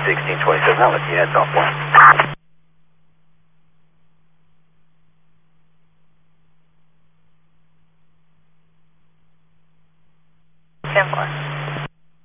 1627, I'll let the ads off one. 10-4.